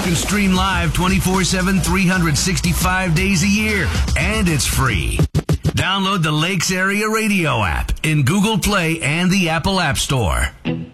can stream live 24/7, 365 days a year, and it's free. Download the Lakes Area Radio app in Google Play and the Apple App Store.